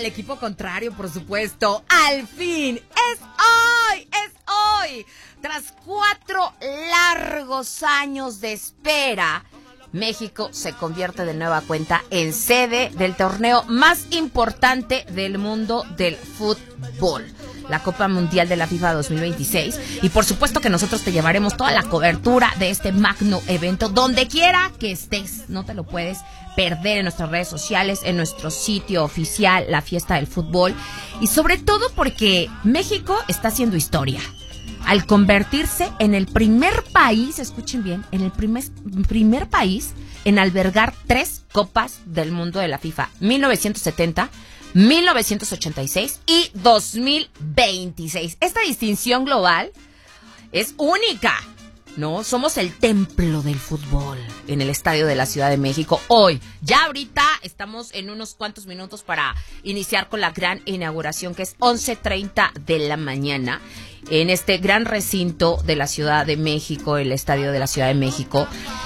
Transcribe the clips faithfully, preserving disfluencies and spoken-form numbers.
equipo contrario, por supuesto. Al fin, es hoy, es hoy. Tras cuatro largos años de espera, México se convierte de nueva cuenta en sede del torneo más importante del mundo del fútbol, la Copa Mundial de la FIFA dos mil veintiséis. Y por supuesto que nosotros te llevaremos toda la cobertura de este magno evento, donde quiera que estés. No te lo puedes perder en nuestras redes sociales, en nuestro sitio oficial, La Fiesta del Fútbol. Y sobre todo porque México está haciendo historia al convertirse en el primer país, escuchen bien, en el primer, primer país en albergar tres Copas del Mundo de la FIFA: mil novecientos setenta, mil novecientos ochenta y seis y dos mil veintiséis. Esta distinción global es única, ¿no? Somos el templo del fútbol en el Estadio de la Ciudad de México. Hoy, ya ahorita estamos en unos cuantos minutos para iniciar con la gran inauguración, que es once treinta de la mañana, en este gran recinto de la Ciudad de México, el Estadio de la Ciudad de México,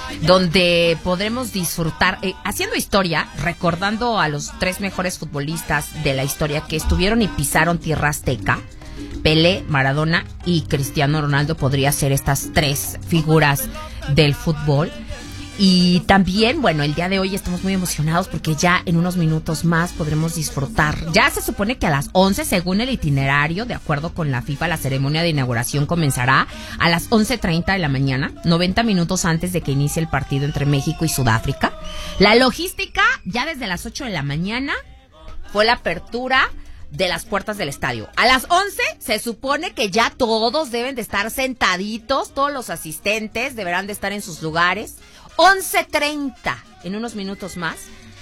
donde podremos disfrutar, eh, haciendo historia, recordando a los tres mejores futbolistas de la historia que estuvieron y pisaron tierra azteca. Pelé, Maradona y Cristiano Ronaldo podría ser estas tres figuras del fútbol. Y también, bueno, el día de hoy estamos muy emocionados porque ya en unos minutos más podremos disfrutar. Ya se supone que a las once, según el itinerario, de acuerdo con la FIFA, la ceremonia de inauguración comenzará a las once treinta de la mañana, noventa minutos antes de que inicie el partido entre México y Sudáfrica. La logística, ya desde las ocho de la mañana, fue la apertura de las puertas del estadio. A las once se supone que ya todos deben de estar sentaditos, todos los asistentes deberán de estar en sus lugares. once treinta, en unos minutos más,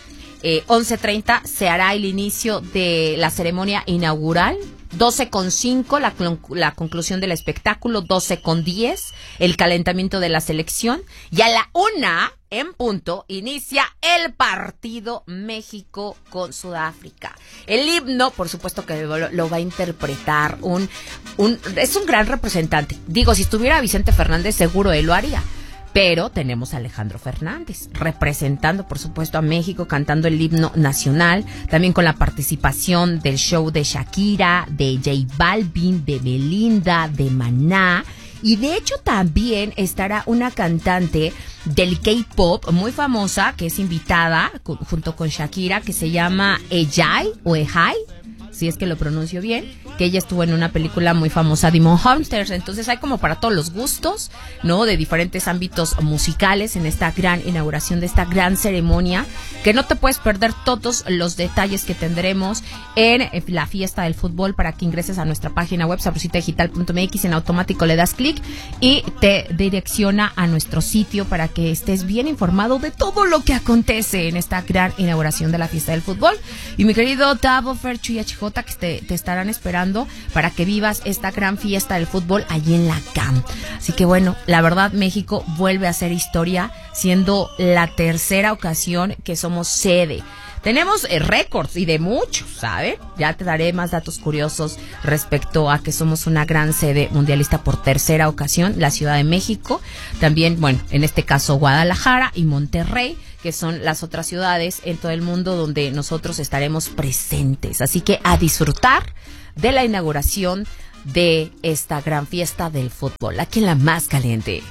eh, once treinta se hará el inicio de la ceremonia inaugural. doce con cinco la, la conclusión del espectáculo, doce con diez el calentamiento de la selección, y a la una en punto inicia el partido México con Sudáfrica. El himno, por supuesto que lo, lo va a interpretar un, un es un gran representante. Digo, si estuviera Vicente Fernández, seguro él lo haría. Pero tenemos a Alejandro Fernández representando, por supuesto, a México, cantando el himno nacional, también con la participación del show de Shakira, de J Balvin, de Belinda, de Maná. Y de hecho también estará una cantante del K-pop muy famosa que es invitada junto con Shakira, que se llama Ejai o Ejai, si es que lo pronuncio bien, que ella estuvo en una película muy famosa, Demon Hunters. Entonces hay como para todos los gustos, ¿no? De diferentes ámbitos musicales en esta gran inauguración de esta gran ceremonia, que no te puedes perder todos los detalles que tendremos en la Fiesta del Fútbol. Para que ingreses a nuestra página web, sabrosita digital punto m x, en automático le das clic y te direcciona a nuestro sitio para que estés bien informado de todo lo que acontece en esta gran inauguración de la Fiesta del Fútbol. Y mi querido Tavo, Ferchu y H J, que te, te estarán esperando para que vivas esta gran fiesta del fútbol allí en la C A M. Así que bueno, la verdad, México vuelve a hacer historia, siendo la tercera ocasión que somos sede. Tenemos eh, récords y de muchos, ¿sabes? Ya te daré más datos curiosos respecto a que somos una gran sede mundialista por tercera ocasión, la Ciudad de México. También, bueno, en este caso Guadalajara y Monterrey, que son las otras ciudades en todo el mundo donde nosotros estaremos presentes. Así que a disfrutar de la inauguración de esta gran fiesta del fútbol, aquí en la más caliente.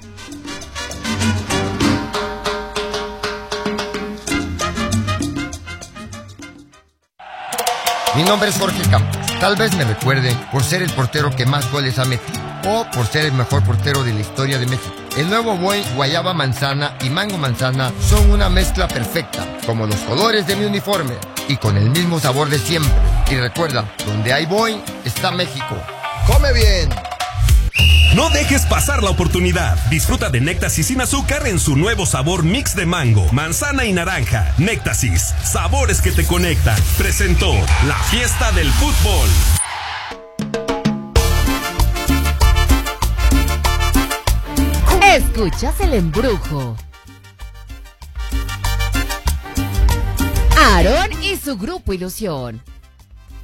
Mi nombre es Jorge Campos. Tal vez me recuerden por ser el portero que más goles ha metido, o por ser el mejor portero de la historia de México. El nuevo Boing Guayaba Manzana y Mango Manzana son una mezcla perfecta, como los colores de mi uniforme, y con el mismo sabor de siempre. Y recuerda, donde hay Boing, está México. ¡Come bien! No dejes pasar la oportunidad. Disfruta de Néctasis sin azúcar en su nuevo sabor mix de mango, manzana y naranja. Néctasis, sabores que te conectan. Presentó la Fiesta del Fútbol. Escuchas el embrujo. Aarón y su grupo Ilusión.